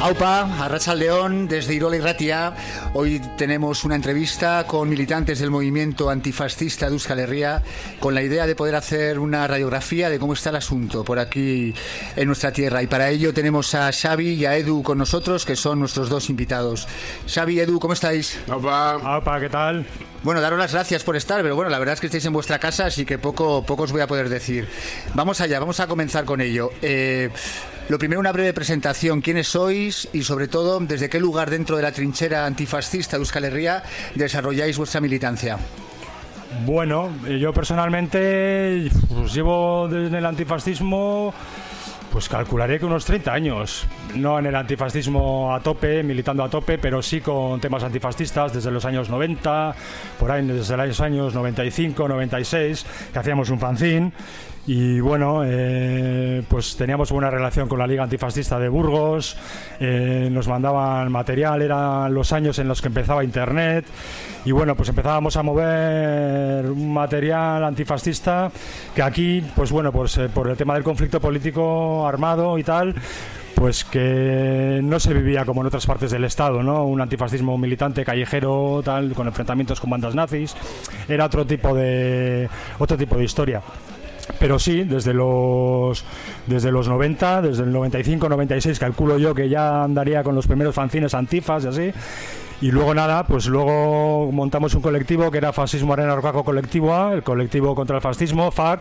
Aupa, Arratsaldeon, desde Irola Irratia. Hoy tenemos una entrevista con militantes del movimiento antifascista de Euskal Herria, con la idea de poder hacer una radiografía de cómo está el asunto por aquí en nuestra tierra. Y para ello tenemos a Xavi y a Edu con nosotros, que son nuestros dos invitados. Xavi, Edu, ¿cómo estáis? Aupa, ¿qué tal? Bueno, daros las gracias por estar, pero bueno, la verdad es que estáis en vuestra casa, así que poco os voy a poder decir. Vamos allá, vamos a comenzar con ello. Lo primero, una breve presentación. ¿Quiénes sois? Y sobre todo, ¿desde qué lugar dentro de la trinchera antifascista de Euskal Herria desarrolláis vuestra militancia? Bueno, yo personalmente pues llevo desde el antifascismo, pues calcularé que unos 30 años. No en el antifascismo a tope, militando a tope, pero sí con temas antifascistas desde los años 90, por ahí desde los años 95, 96, que hacíamos un fanzine. Y bueno, pues teníamos buena relación con la Liga Antifascista de Burgos, nos mandaban material, eran los años en los que empezaba Internet, y bueno, pues empezábamos a mover un material antifascista que aquí, pues bueno, pues por el tema del conflicto político armado y tal, pues que no se vivía como en otras partes del Estado, ¿no? Un antifascismo militante, callejero, tal, con enfrentamientos con bandas nazis, era otro tipo de historia. Pero sí, desde los 90, desde el 95, 96, calculo yo que ya andaría con los primeros fanzines antifas y así. Y luego nada, pues luego montamos un colectivo que era Fascismo Arena Rocaco Colectivo A, el colectivo contra el fascismo, FAC.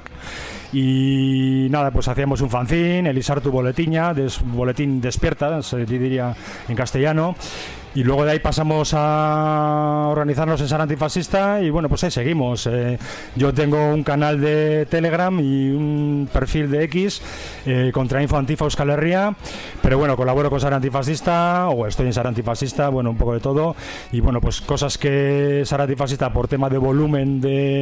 Y nada, pues hacíamos un fanzine, Elisartu Boletiña, Boletín Despierta, se diría en castellano. Y luego de ahí pasamos a organizarnos en Sara Antifascista y bueno, pues ahí seguimos. Yo tengo un canal de Telegram y un perfil de X, Contrainfo Antifa Euskal Herria, pero bueno, colaboro con Sara Antifascista, o estoy en Sara Antifascista, bueno, un poco de todo. Y bueno, pues cosas que Sara Antifascista, por tema de volumen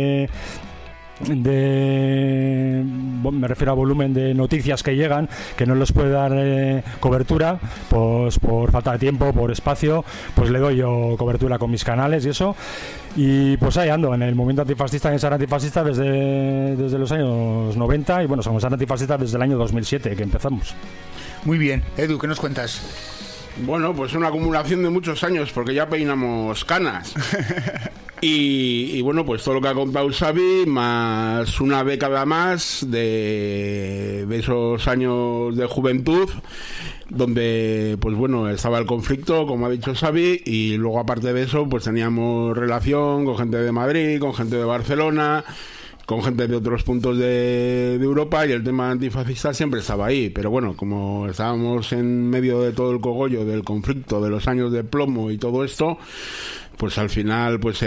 me refiero a volumen de noticias que llegan, que no les puede dar cobertura, pues por falta de tiempo, por espacio, pues le doy yo cobertura con mis canales y eso. Y pues ahí ando en el movimiento antifascista, en Sara Antifascista desde los años 90, y bueno, somos Sara Antifascista desde el año 2007 que empezamos. Muy bien, Edu, ¿qué nos cuentas? Bueno, pues una acumulación de muchos años, porque ya peinamos canas. Y bueno, pues todo lo que ha contado Xavi, más una década más de esos años de juventud, donde pues bueno, estaba el conflicto, como ha dicho Xavi, y luego aparte de eso, pues teníamos relación con gente de Madrid, con gente de Barcelona, con gente de otros puntos de Europa, y el tema antifascista siempre estaba ahí. Pero bueno, como estábamos en medio de todo el cogollo del conflicto, de los años de plomo y todo esto, pues al final pues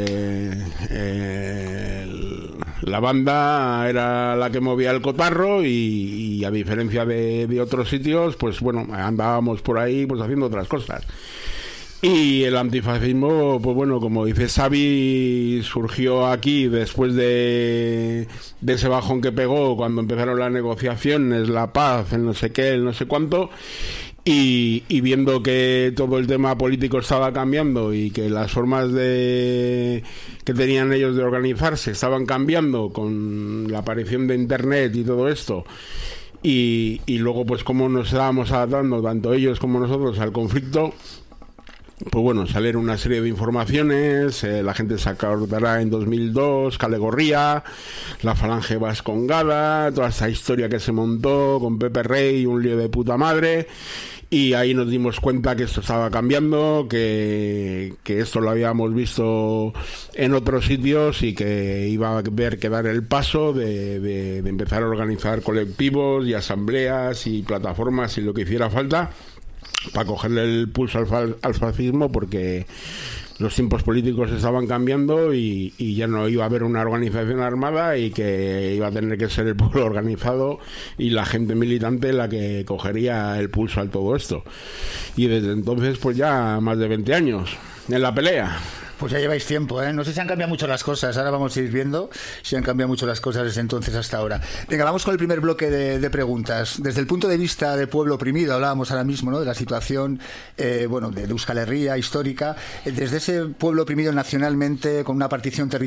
la banda era la que movía el cotarro, y a diferencia de otros sitios, pues bueno, andábamos por ahí pues haciendo otras cosas. Y el antifascismo, pues bueno, como dice Xavi, surgió aquí después de ese bajón que pegó cuando empezaron las negociaciones, la paz, el no sé qué, el no sé cuánto. Y viendo que todo el tema político estaba cambiando y que las formas que tenían ellos de organizarse estaban cambiando con la aparición de Internet y todo esto, y luego pues cómo nos estábamos adaptando tanto ellos como nosotros al conflicto, pues bueno, salieron una serie de informaciones. La gente se acordará en 2002, Kale Gorria, la Falange Vascongada, toda esta historia que se montó con Pepe Rey, un lío de puta madre. Y ahí nos dimos cuenta que esto estaba cambiando, que esto lo habíamos visto en otros sitios, y que iba a haber que dar el paso de empezar a organizar colectivos y asambleas y plataformas y lo que hiciera falta para cogerle el pulso al fascismo, porque los tiempos políticos estaban cambiando y ya no iba a haber una organización armada, y que iba a tener que ser el pueblo organizado y la gente militante la que cogería el pulso a todo esto. Y desde entonces pues ya más de 20 años en la pelea. Pues ya lleváis tiempo, ¿eh? No sé si han cambiado mucho las cosas. Ahora vamos a ir viendo si han cambiado mucho las cosas desde entonces hasta ahora. Venga, vamos con el primer bloque de preguntas. Desde el punto de vista de pueblo oprimido, hablábamos ahora mismo, ¿no?, de la situación de Euskal Herria histórica. Desde ese pueblo oprimido nacionalmente, con una partición territorial